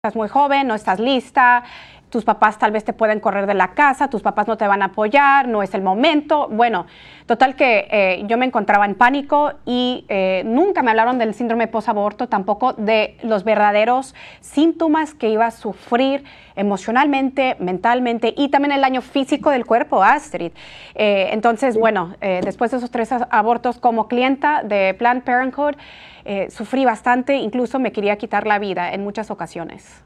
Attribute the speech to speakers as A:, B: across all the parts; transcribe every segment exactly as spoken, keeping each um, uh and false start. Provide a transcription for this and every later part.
A: estás muy joven, no estás lista, tus papás tal vez te pueden correr de la casa, tus papás no te van a apoyar, no es el momento. Bueno, total que eh, yo me encontraba en pánico y eh, nunca me hablaron del síndrome posaborto, tampoco de los verdaderos síntomas que iba a sufrir emocionalmente, mentalmente y también el daño físico del cuerpo, Astrid. Eh, entonces, bueno, eh, después de esos tres abortos como clienta de Planned Parenthood, eh, sufrí bastante, incluso me quería quitar la vida en muchas ocasiones.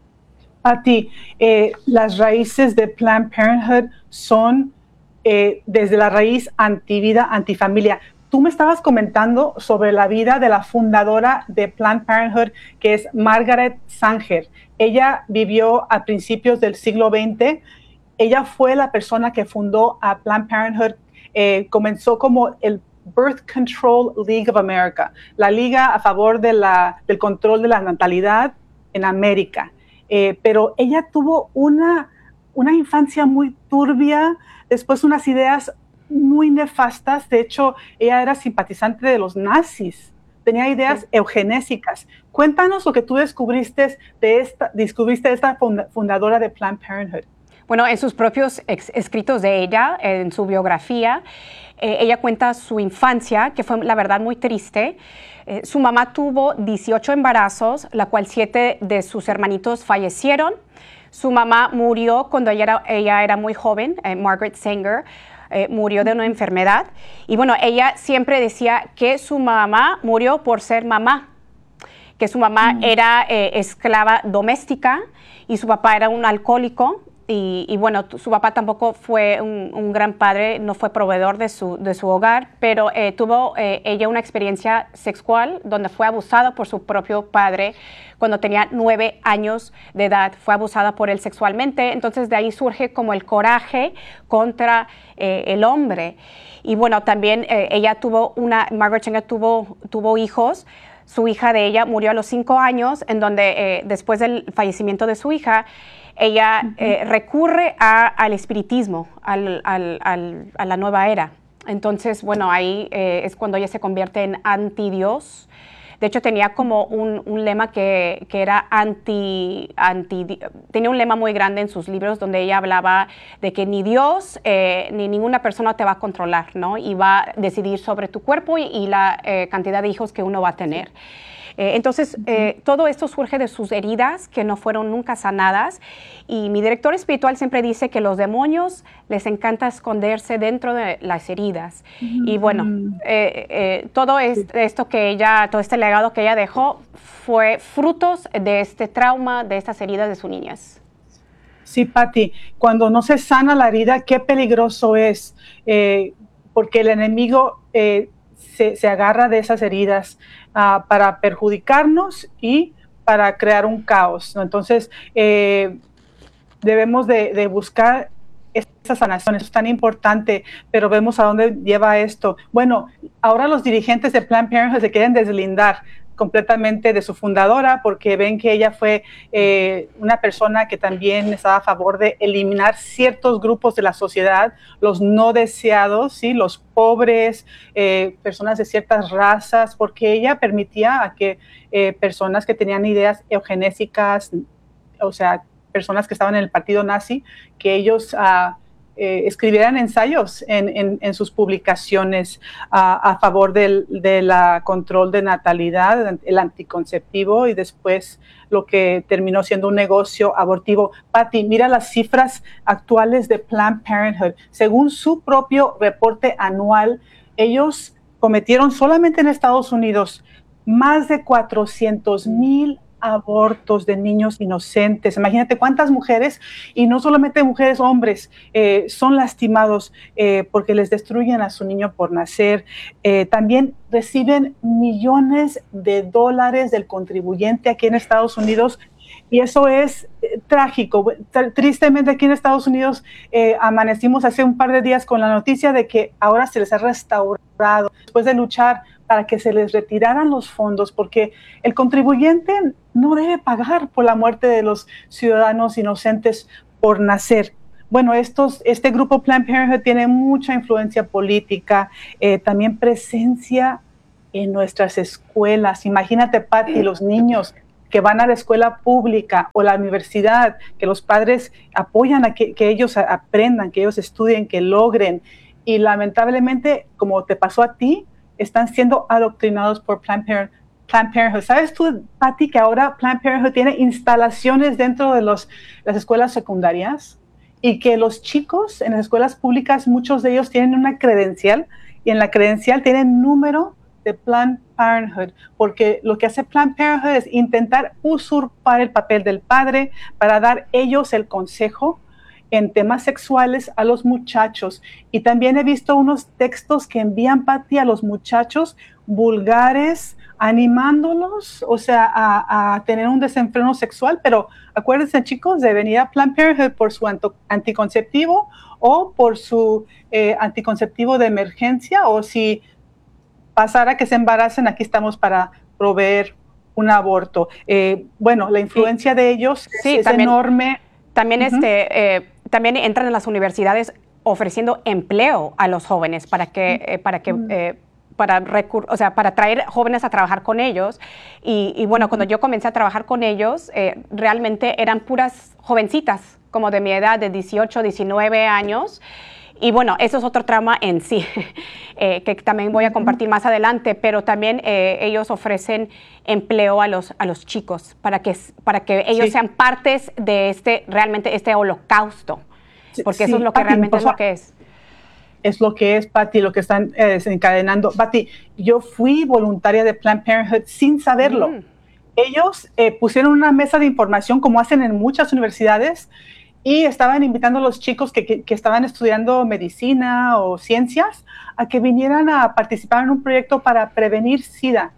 B: Pati, eh, las raíces de Planned Parenthood son eh, desde la raíz antivida, antifamilia. Tú me estabas comentando sobre la vida de la fundadora de Planned Parenthood, que es Margaret Sanger. Ella vivió a principios del siglo veinte. Ella fue la persona que fundó a Planned Parenthood. Eh, comenzó como el Birth Control League of America, la liga a favor de la, del control de la natalidad en América. Eh, pero ella tuvo una, una infancia muy turbia, después unas ideas muy nefastas. De hecho, ella era simpatizante de los nazis, tenía ideas sí. eugenésicas. Cuéntanos lo que tú descubriste de esta, descubriste de esta fundadora de Planned Parenthood.
A: Bueno, en sus propios escritos de ella, en su biografía, eh, ella cuenta su infancia, que fue la verdad muy triste. Eh, su mamá tuvo dieciocho embarazos, la cual siete de sus hermanitos fallecieron. Su mamá murió cuando ella era, ella era muy joven, eh, Margaret Sanger, eh, murió de una enfermedad. Y bueno, ella siempre decía que su mamá murió por ser mamá, que su mamá mm. era eh, esclava doméstica y su papá era un alcohólico. Y, y bueno, su papá tampoco fue un, un gran padre, no fue proveedor de su, de su hogar, pero eh, tuvo eh, ella una experiencia sexual donde fue abusada por su propio padre cuando tenía nueve años de edad. Fue abusada por él sexualmente, entonces de ahí surge como el coraje contra eh, el hombre. Y bueno, también eh, ella tuvo una, Margaret Sanger tuvo, tuvo hijos. Su hija de ella murió a los cinco años, en donde eh, después del fallecimiento de su hija, ella uh-huh. eh, recurre a, al espiritismo, al, al, al, a la nueva era. Entonces, bueno, ahí eh, es cuando ella se convierte en anti-Dios. De hecho, tenía como un, un lema que, que era anti, anti... Tenía un lema muy grande en sus libros donde ella hablaba de que ni Dios eh, ni ninguna persona te va a controlar, ¿no? Y va a decidir sobre tu cuerpo y, y la eh, cantidad de hijos que uno va a tener. Eh, entonces, eh, todo esto surge de sus heridas que no fueron nunca sanadas, y mi director espiritual siempre dice que los demonios les encanta esconderse dentro de las heridas. Mm. Y bueno, eh, eh, todo es, esto que ella, todo este legado que ella dejó fue frutos de este trauma, de estas heridas de su niñez.
B: Sí, Pati, cuando no se sana la herida, qué peligroso es, eh, porque el enemigo eh, se, se agarra de esas heridas Uh, para perjudicarnos y para crear un caos, ¿no? Entonces, eh, debemos de, de buscar esa sanación. Eso es tan importante, pero vemos a dónde lleva esto. Bueno, ahora los dirigentes de Planned Parenthood se quieren deslindar completamente de su fundadora porque ven que ella fue eh, una persona que también estaba a favor de eliminar ciertos grupos de la sociedad, los no deseados, ¿sí? Los pobres, eh, personas de ciertas razas, porque ella permitía a que eh, personas que tenían ideas eugenésicas, o sea, personas que estaban en el partido nazi, que ellos uh, eh, escribieran ensayos en, en, en sus publicaciones uh, a favor del de la control de natalidad, el anticonceptivo, y después lo que terminó siendo un negocio abortivo. Pati, mira las cifras actuales de Planned Parenthood. Según su propio reporte anual, ellos cometieron solamente en Estados Unidos más de cuatrocientos mil abortos de niños inocentes. Imagínate cuántas mujeres, y no solamente mujeres, hombres, eh, son lastimados eh, porque les destruyen a su niño por nacer. Eh, también reciben millones de dólares del contribuyente aquí en Estados Unidos, y eso es eh, trágico. Tristemente aquí en Estados Unidos eh, amanecimos hace un par de días con la noticia de que ahora se les ha restaurado después de luchar para que se les retiraran los fondos, porque el contribuyente no debe pagar por la muerte de los ciudadanos inocentes por nacer. Bueno, estos, este grupo Planned Parenthood tiene mucha influencia política, eh, también presencia en nuestras escuelas. Imagínate, Pati, los niños que van a la escuela pública o la universidad, que los padres apoyan a que, que ellos aprendan, que ellos estudien, que logren. Y lamentablemente, como te pasó a ti, están siendo adoctrinados por Planned Parenthood. Planned Parenthood. ¿Sabes tú, Patty, que ahora Planned Parenthood tiene instalaciones dentro de los, las escuelas secundarias? Y que los chicos en las escuelas públicas, muchos de ellos tienen una credencial, y en la credencial tienen número de Planned Parenthood, porque lo que hace Planned Parenthood es intentar usurpar el papel del padre para dar ellos el consejo en temas sexuales a los muchachos. Y también he visto unos textos que envían, Patty, a los muchachos vulgares, animándolos, o sea, a, a tener un desenfreno sexual. Pero acuérdense, chicos, de venir a Planned Parenthood por su anticonceptivo o por su eh, anticonceptivo de emergencia, o si pasara que se embaracen, aquí estamos para proveer un aborto. Eh, bueno, la influencia sí. de ellos
A: sí,
B: es,
A: también,
B: es enorme.
A: También, uh-huh. este, eh, también entran en las universidades ofreciendo empleo a los jóvenes para que, eh, para que uh-huh. eh, para, recur- o sea, para traer jóvenes a trabajar con ellos. Y, y bueno, uh-huh. cuando yo comencé a trabajar con ellos, eh, realmente eran puras jovencitas, como de mi edad, de dieciocho, diecinueve años. Y bueno, eso es otro trauma en sí, eh, que también voy a compartir más adelante, pero también eh, ellos ofrecen empleo a los, a los chicos para que, para que ellos sí. sean partes de este, realmente este holocausto, porque sí, eso es lo que Patty, realmente es lo que es.
B: Es lo que es, Patty, lo que están eh, desencadenando. Patty, yo fui voluntaria de Planned Parenthood sin saberlo. Mm. Ellos eh, pusieron una mesa de información, como hacen en muchas universidades, y estaban invitando a los chicos que, que, que estaban estudiando medicina o ciencias a que vinieran a participar en un proyecto para prevenir SIDA,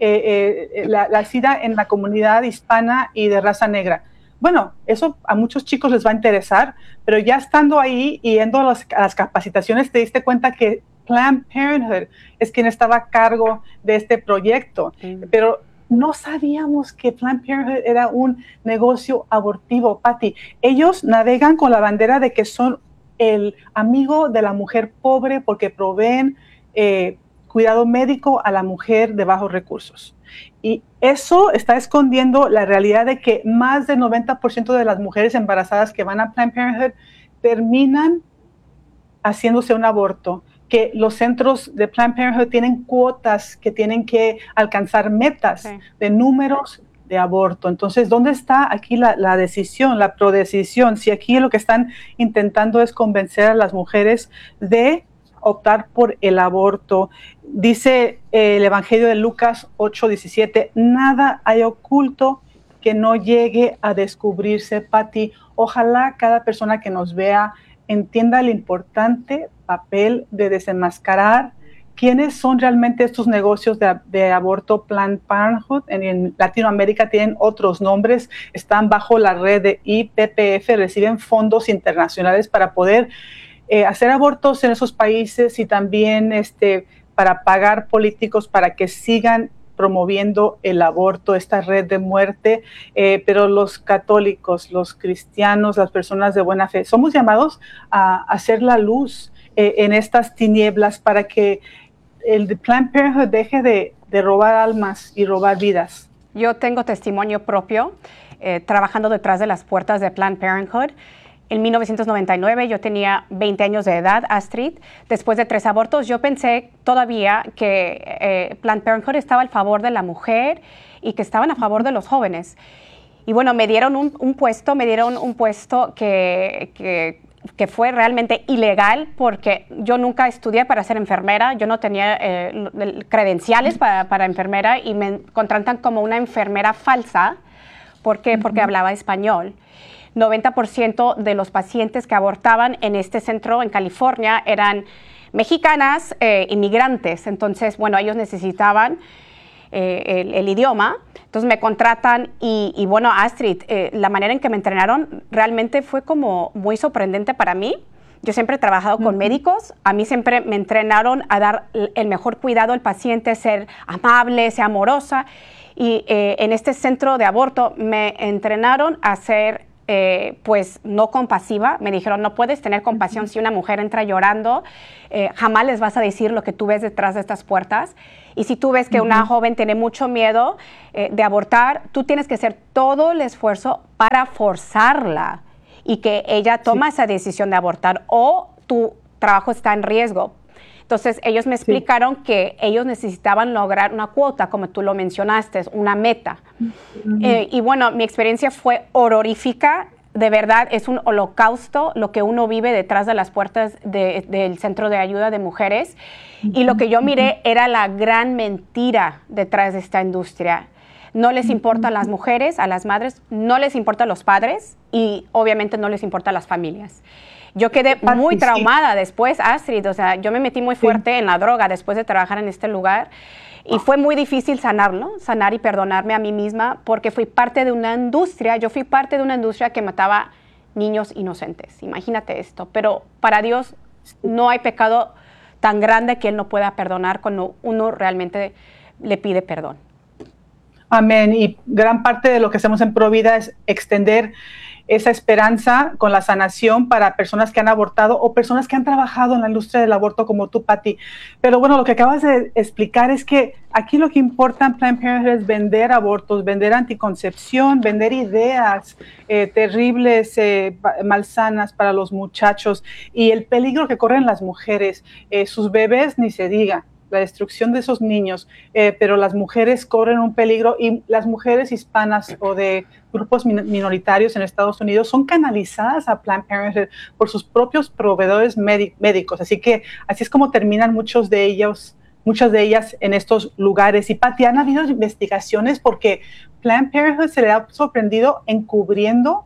B: eh, eh, la, la SIDA en la comunidad hispana y de raza negra. Bueno, eso a muchos chicos les va a interesar, pero ya estando ahí y yendo a, los, a las capacitaciones te diste cuenta que Planned Parenthood es quien estaba a cargo de este proyecto, mm. pero no sabíamos que Planned Parenthood era un negocio abortivo, Patty. Ellos navegan con la bandera de que son el amigo de la mujer pobre porque proveen eh, cuidado médico a la mujer de bajos recursos. Y eso está escondiendo la realidad de que más del noventa por ciento de las mujeres embarazadas que van a Planned Parenthood terminan haciéndose un aborto, que los centros de Planned Parenthood tienen cuotas que tienen que alcanzar metas sí. de números de aborto. Entonces, ¿dónde está aquí la, la decisión, la prodecisión? Si aquí lo que están intentando es convencer a las mujeres de optar por el aborto. Dice eh, el Evangelio de Lucas ocho diecisiete, nada hay oculto que no llegue a descubrirse, Patty. Ojalá cada persona que nos vea entienda el importante papel de desenmascarar quiénes son realmente estos negocios de, de aborto Planned Parenthood. En, en Latinoamérica tienen otros nombres, están bajo la red de I P P F, reciben fondos internacionales para poder eh, hacer abortos en esos países y también este, para pagar políticos para que sigan promoviendo el aborto, esta red de muerte, eh, pero los católicos, los cristianos, las personas de buena fe, somos llamados a hacer la luz eh, en estas tinieblas para que el Planned Parenthood deje de, de robar almas y robar vidas.
A: Yo tengo testimonio propio, eh, trabajando detrás de las puertas de Planned Parenthood. En mil novecientos noventa y nueve yo tenía veinte años de edad, Astrid. Después de tres abortos, yo pensé todavía que eh, Planned Parenthood estaba al favor de la mujer y que estaban a favor de los jóvenes. Y bueno, me dieron un, un puesto, me dieron un puesto que, que, que fue realmente ilegal porque yo nunca estudié para ser enfermera, yo no tenía eh, credenciales para, para enfermera y me contratan como una enfermera falsa. ¿Por qué? Porque hablaba español. noventa por ciento de los pacientes que abortaban en este centro en California eran mexicanas, eh, inmigrantes. Entonces, bueno, ellos necesitaban eh, el, el idioma. Entonces me contratan y, y bueno, Astrid, eh, la manera en que me entrenaron realmente fue como muy sorprendente para mí. Yo siempre he trabajado con uh-huh. médicos. A mí siempre me entrenaron a dar el mejor cuidado al paciente, ser amable, ser amorosa. Y eh, en este centro de aborto me entrenaron a ser eh, pues no compasiva. Me dijeron, no puedes tener compasión si una mujer entra llorando, eh, jamás les vas a decir lo que tú ves detrás de estas puertas. Y si tú ves que una uh-huh. joven tiene mucho miedo eh, de abortar, tú tienes que hacer todo el esfuerzo para forzarla y que ella toma sí. esa decisión de abortar, o tu trabajo está en riesgo. Entonces, ellos me explicaron sí. que ellos necesitaban lograr una cuota, como tú lo mencionaste, una meta. Uh-huh. Eh, y bueno, mi experiencia fue horrorífica. De verdad, es un holocausto lo que uno vive detrás de las puertas de, del Centro de Ayuda de Mujeres. Uh-huh. Y lo que yo miré era la gran mentira detrás de esta industria. No les importa a las mujeres, a las madres, no les importa a los padres y obviamente no les importa a las familias. Yo quedé muy traumada después, Astrid, o sea, yo me metí muy fuerte sí. en la droga después de trabajar en este lugar y fue muy difícil sanarlo, sanar y perdonarme a mí misma porque fui parte de una industria, yo fui parte de una industria que mataba niños inocentes, imagínate esto, pero para Dios no hay pecado tan grande que Él no pueda perdonar cuando uno realmente le pide perdón.
B: Amén, y gran parte de lo que hacemos en Provida es extender esa esperanza con la sanación para personas que han abortado o personas que han trabajado en la industria del aborto como tú, Patti. Pero bueno, lo que acabas de explicar es que aquí lo que importa en Planned Parenthood es vender abortos, vender anticoncepción, vender ideas eh, terribles, eh, malsanas para los muchachos y el peligro que corren las mujeres, eh, sus bebés ni se diga. La destrucción de esos niños, eh, pero las mujeres corren un peligro y las mujeres hispanas o de grupos min- minoritarios en Estados Unidos son canalizadas a Planned Parenthood por sus propios proveedores médi- médicos, así que así es como terminan muchos de ellos, muchas de ellas en estos lugares. Y Patti, han habido investigaciones porque Planned Parenthood se le ha sorprendido encubriendo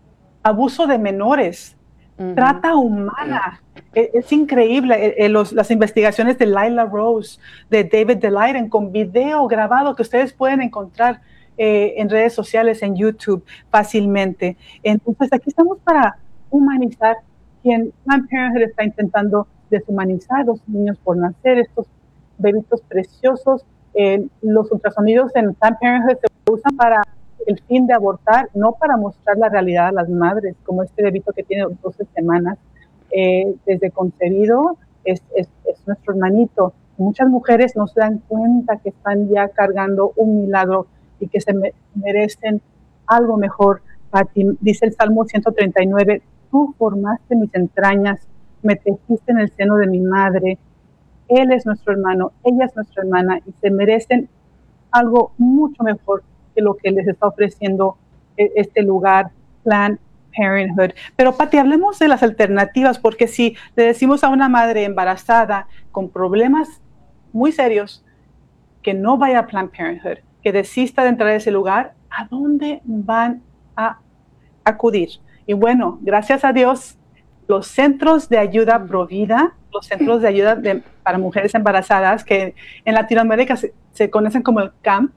B: abuso de menores, uh-huh. trata humana. Es, es increíble eh, eh, los, las investigaciones de Lila Rose, de David Daleiden, con video grabado que ustedes pueden encontrar eh, en redes sociales, en YouTube, fácilmente. Entonces, aquí estamos para humanizar quien Planned Parenthood está intentando deshumanizar los niños por nacer, estos bebitos preciosos. Eh, los ultrasonidos en Planned Parenthood se usan para el fin de abortar, no para mostrar la realidad a las madres, como este bebito que tiene doce semanas. Eh, desde concebido, es, es, es nuestro hermanito. Muchas mujeres no se dan cuenta que están ya cargando un milagro y que se me, merecen algo mejor. Patti, dice el Salmo ciento treinta y nueve, tú formaste mis entrañas, me tejiste en el seno de mi madre. Él es nuestro hermano, ella es nuestra hermana y se merecen algo mucho mejor que lo que les está ofreciendo este lugar, Planned Parenthood. Pero Patti, hablemos de las alternativas, porque si le decimos a una madre embarazada con problemas muy serios que no vaya a Planned Parenthood, que desista de entrar a ese lugar, ¿a dónde van a acudir? Y bueno, gracias a Dios, los centros de ayuda Provida, los centros de ayuda de, para mujeres embarazadas, que en Latinoamérica se, se conocen como el C A M,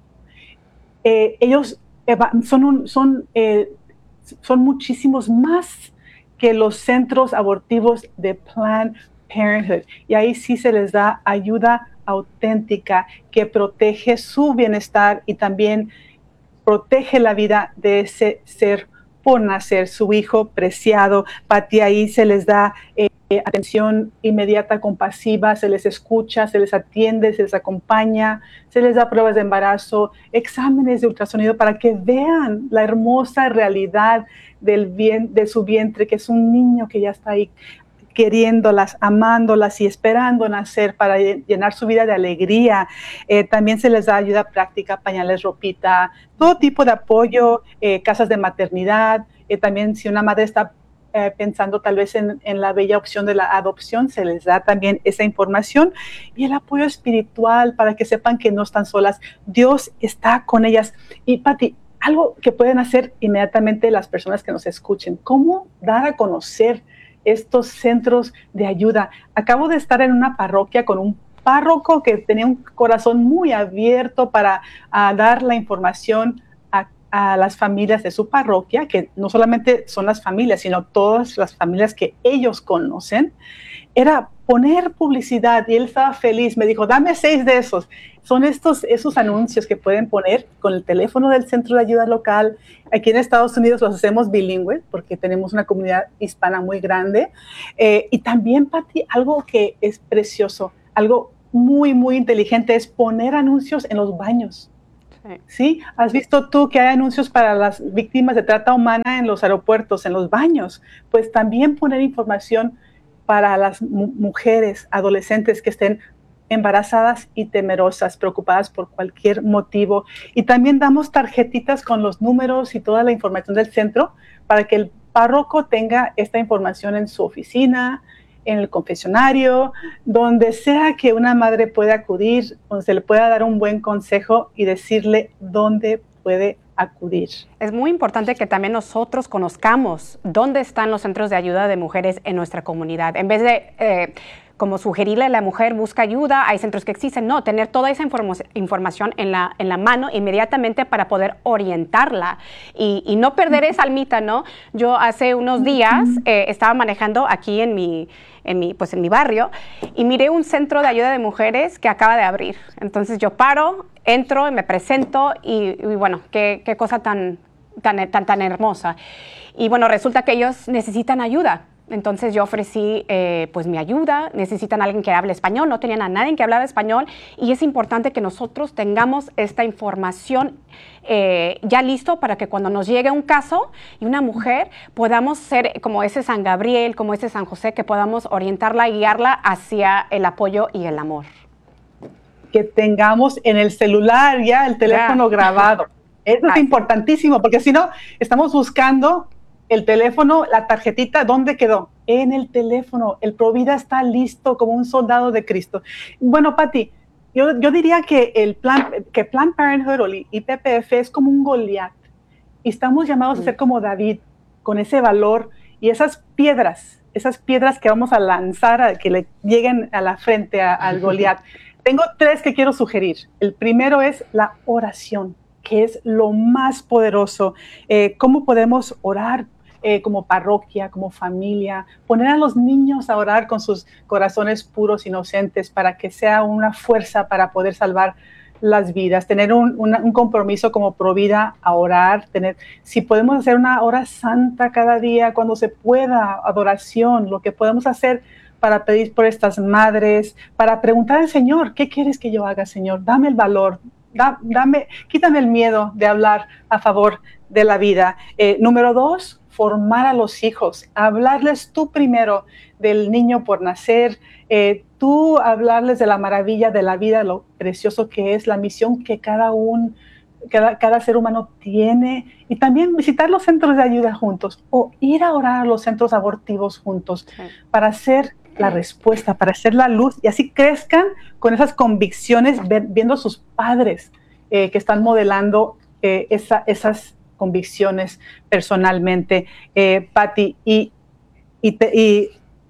B: eh, ellos son, un, son eh, son muchísimos más que los centros abortivos de Planned Parenthood. Y ahí sí se les da ayuda auténtica que protege su bienestar y también protege la vida de ese ser por nacer, su hijo preciado. Patti, ahí se les da eh, atención inmediata, compasiva, se les escucha, se les atiende, se les acompaña, se les da pruebas de embarazo, exámenes de ultrasonido para que vean la hermosa realidad del bien, de su vientre, que es un niño que ya está ahí queriéndolas, amándolas y esperando nacer para llenar su vida de alegría. Eh, también se les da ayuda práctica, pañales, ropita, todo tipo de apoyo, eh, casas de maternidad. Eh, también si una madre está eh, pensando tal vez en, en la bella opción de la adopción, se les da también esa información y el apoyo espiritual para que sepan que no están solas. Dios está con ellas. Y Patti, algo que pueden hacer inmediatamente las personas que nos escuchen, ¿cómo dar a conocer estos centros de ayuda? Acabo de estar en una parroquia con un párroco que tenía un corazón muy abierto para uh, dar la información a, a las familias de su parroquia, que no solamente son las familias, sino todas las familias que ellos conocen. era poner publicidad y él estaba feliz. Me dijo, dame seis de esos. Son estos, esos anuncios que pueden poner con el teléfono del Centro de Ayuda Local. Aquí en Estados Unidos los hacemos bilingües porque tenemos una comunidad hispana muy grande. Eh, y también, Pati, algo que es precioso, algo muy, muy inteligente es poner anuncios en los baños. Sí. ¿Sí? ¿Has visto tú que hay anuncios para las víctimas de trata humana en los aeropuertos, en los baños? Pues también poner información para las mu- mujeres, adolescentes que estén embarazadas y temerosas, preocupadas por cualquier motivo. Y también damos tarjetitas con los números y toda la información del centro para que el párroco tenga esta información en su oficina, en el confesionario, donde sea que una madre pueda acudir, donde se le pueda dar un buen consejo y decirle dónde puede acudir.
A: Es muy importante que también nosotros conozcamos dónde están los centros de ayuda de mujeres en nuestra comunidad. En vez de eh, como sugerirle a la mujer, busca ayuda, hay centros que existen. No, tener toda esa inform- información en la, en la mano inmediatamente para poder orientarla y, y no perder esa almita, ¿no? Yo hace unos días eh, estaba manejando aquí en mi, en, mi, pues en mi barrio y miré un centro de ayuda de mujeres que acaba de abrir. Entonces yo paro, entro y me presento y, y bueno, qué, qué cosa tan, tan, tan, tan hermosa. Y bueno, resulta que ellos necesitan ayuda. Entonces yo ofrecí eh, pues mi ayuda, necesitan a alguien que hable español, no tenían a nadie que hablara español y es importante que nosotros tengamos esta información eh, ya listo para que cuando nos llegue un caso y una mujer podamos ser como ese San Gabriel, como ese San José, que podamos orientarla y guiarla hacia el apoyo y el amor.
B: Que tengamos en el celular ya el teléfono yeah. grabado. Eso es importantísimo porque si no estamos buscando el teléfono, la tarjetita, ¿dónde quedó? En el teléfono. El Provida está listo como un soldado de Cristo. Bueno, Pati, yo, yo diría que el plan, que Planned Parenthood o I P P F es como un Goliat. Y estamos llamados mm. a ser como David, con ese valor y esas piedras, esas piedras que vamos a lanzar, a que le lleguen a la frente a, al Goliat. Tengo tres que quiero sugerir. El primero es la oración, que es lo más poderoso. Eh, ¿Cómo podemos orar eh, como parroquia, como familia? Poner a los niños a orar con sus corazones puros, inocentes, para que sea una fuerza para poder salvar las vidas. Tener un, una, un compromiso como Provida a orar. Tener, si podemos hacer una hora santa cada día, cuando se pueda, adoración, lo que podemos hacer para pedir por estas madres, para preguntar al Señor, ¿qué quieres que yo haga, Señor? Dame el valor. Da, dame, quítame el miedo de hablar a favor de la vida. Eh, número dos, formar a los hijos, hablarles tú primero del niño por nacer, eh, tú hablarles de la maravilla de la vida, lo precioso que es, la misión que cada, un, cada, cada ser humano tiene, y también visitar los centros de ayuda juntos o ir a orar a los centros abortivos juntos sí. para hacer la respuesta, para hacer la luz y así crezcan con esas convicciones, viendo a sus padres eh, que están modelando eh, esa, esas convicciones personalmente. Eh, Pati, y, y, te, y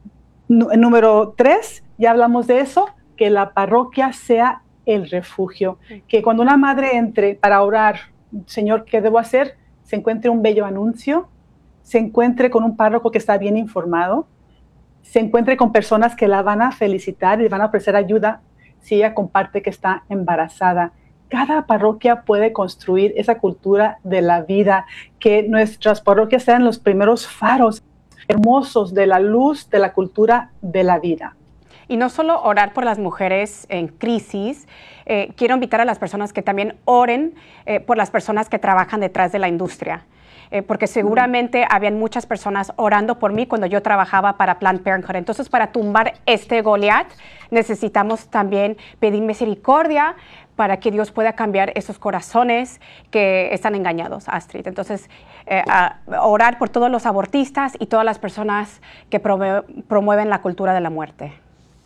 B: número tres, ya hablamos de eso, que la parroquia sea el refugio, que cuando una madre entre para orar, Señor, ¿qué debo hacer? Se encuentre un bello anuncio, se encuentre con un párroco que está bien informado, se encuentre con personas que la van a felicitar y van a ofrecer ayuda si ella comparte que está embarazada. Cada parroquia puede construir esa cultura de la vida, que nuestras parroquias sean los primeros faros hermosos de la luz de la cultura de la vida.
A: Y no solo orar por las mujeres en crisis, eh, quiero invitar a las personas que también oren eh, por las personas que trabajan detrás de la industria. Eh, porque seguramente habían muchas personas orando por mí cuando yo trabajaba para Planned Parenthood. Entonces, para tumbar este Goliat, necesitamos también pedir misericordia para que Dios pueda cambiar esos corazones que están engañados, Astrid. Entonces, eh, a orar por todos los abortistas y todas las personas que promue- promueven la cultura de la muerte.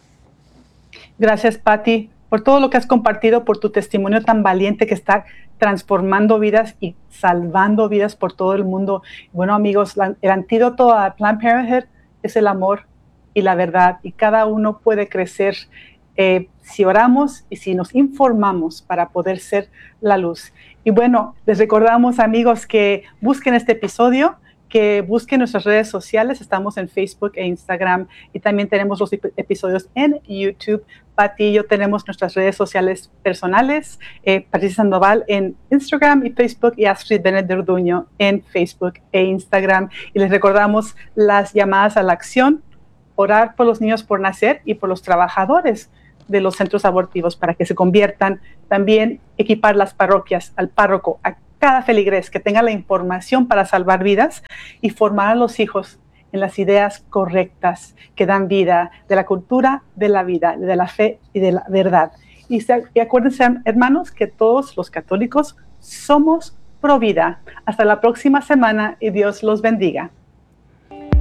B: Gracias, Pati, por todo lo que has compartido, por tu testimonio tan valiente que está transformando vidas y salvando vidas por todo el mundo. Bueno, amigos, la, el antídoto a Planned Parenthood es el amor y la verdad, y cada uno puede crecer eh, si oramos y si nos informamos para poder ser la luz. Y bueno, les recordamos, amigos, que busquen este episodio, que busquen nuestras redes sociales. Estamos en Facebook e Instagram y también tenemos los episodios en YouTube. Pati y yo tenemos nuestras redes sociales personales, eh, Patricia Sandoval en Instagram y Facebook y Astrid Bennett de Orduño en Facebook e Instagram. Y les recordamos las llamadas a la acción, orar por los niños por nacer y por los trabajadores de los centros abortivos para que se conviertan, también equipar las parroquias, al párroco, a cada feligrés que tenga la información para salvar vidas y formar a los hijos en las ideas correctas que dan vida, de la cultura, de la vida, de la fe y de la verdad. Y, se, y acuérdense, hermanos, que todos los católicos somos pro vida. Hasta la próxima semana y Dios los bendiga.